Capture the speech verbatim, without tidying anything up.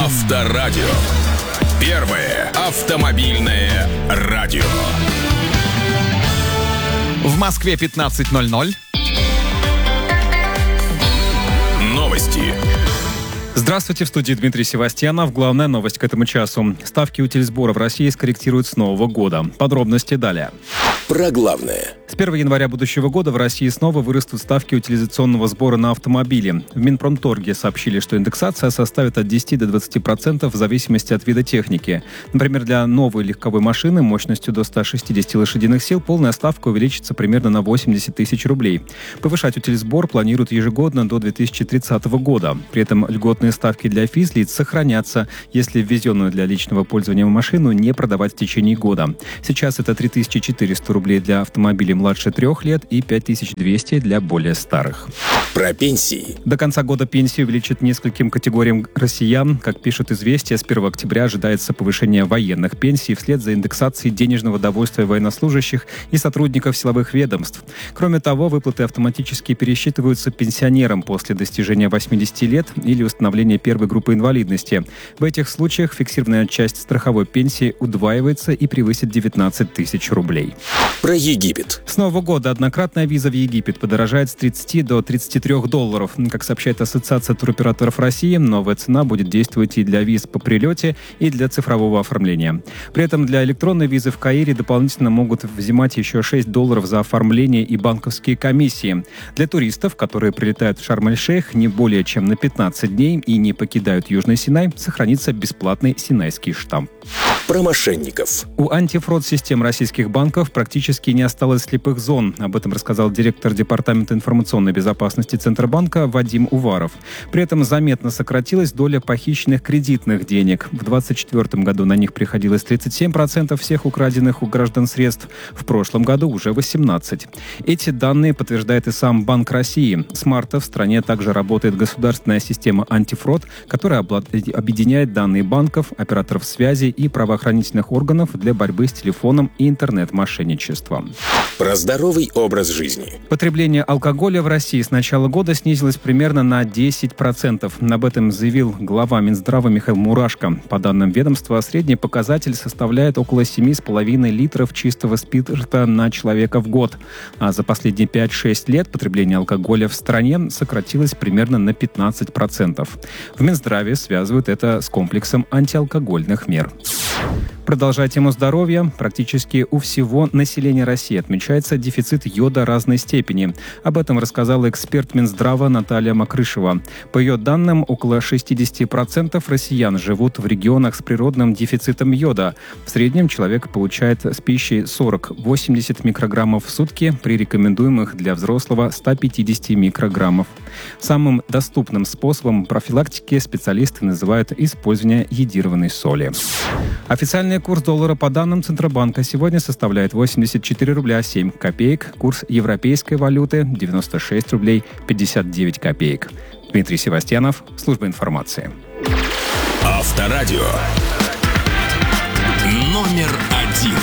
Авторадио. Первое автомобильное радио. В Москве пятнадцать ноль ноль. Новости. Здравствуйте, в студии Дмитрий Севастьянов. Главная новость к этому часу. Ставки утильсбора в России скорректируют с нового года. Подробности далее. Про главное. С первого января будущего года в России снова вырастут ставки утилизационного сбора на автомобили. В Минпромторге сообщили, что индексация составит от десяти до двадцати процентов в зависимости от вида техники. Например, для новой легковой машины мощностью до ста шестидесяти лошадиных сил полная ставка увеличится примерно на восемьдесят тысяч рублей. Повышать утильсбор планируют ежегодно до две тысячи тридцатого года. При этом льготные ставки для физлиц сохранятся, если ввезенную для личного пользования машину не продавать в течение года. Сейчас это три тысячи четыреста рублей для автомобилей младше трех лет и пять тысяч двести для более старых. Про пенсии. До конца года пенсии увеличат нескольким категориям россиян. Как пишут «Известия», с первого октября ожидается повышение военных пенсий вслед за индексацией денежного довольствия военнослужащих и сотрудников силовых ведомств. Кроме того, выплаты автоматически пересчитываются пенсионерам после достижения восьмидесяти лет или установления первой группы инвалидности. В этих случаях фиксированная часть страховой пенсии удваивается и превысит девятнадцать тысяч рублей. Про Египет. С нового года однократная виза в Египет подорожает с тридцати до тридцати трёх долларов. Как сообщает Ассоциация туроператоров России, новая цена будет действовать и для виз по прилете, и для цифрового оформления. При этом для электронной визы в Каире дополнительно могут взимать еще шесть долларов за оформление и банковские комиссии. Для туристов, которые прилетают в Шарм-эль-Шейх не более чем на пятнадцать дней и не покидают Южный Синай, сохранится бесплатный синайский штамп. Про мошенников. У антифрод-систем российских банков практически не осталось слепых зон. Об этом рассказал директор Департамента информационной безопасности Центробанка Вадим Уваров. При этом заметно сократилась доля похищенных кредитных денег. В двадцать четвёртом году на них приходилось тридцать семь процентов всех украденных у граждан средств. В прошлом году уже восемнадцать процентов. Эти данные подтверждает и сам Банк России. С марта в стране также работает государственная система антифрод, которая объединяет данные банков, операторов связи и правоохранительных органов для борьбы с телефоном и интернет-мошенничеством. Про здоровый образ жизни. Потребление алкоголя в России с начала года снизилось примерно на десять процентов. Об этом заявил глава Минздрава Михаил Мурашко. По данным ведомства, средний показатель составляет около семи с половиной литров чистого спирта на человека в год. А за последние пять-шесть лет потребление алкоголя в стране сократилось примерно на пятнадцать процентов. В Минздраве связывают это с комплексом антиалкогольных мер. Продолжая тему здоровья, практически у всего населения России отмечается дефицит йода разной степени. Об этом рассказала эксперт Минздрава Наталья Макрышева. По ее данным, около шестьдесят процентов россиян живут в регионах с природным дефицитом йода. В среднем человек получает с пищей сорок-восемьдесят микрограммов в сутки, при рекомендуемых для взрослого ста пятидесяти микрограммов. Самым доступным способом профилактики специалисты называют использование йодированной соли. Официальный курс доллара по данным Центробанка сегодня составляет восемьдесят четыре рубля семь копеек. Курс европейской валюты девяносто шесть рублей пятьдесят девять копеек. Дмитрий Севастьянов, служба информации. Авторадио. Номер один.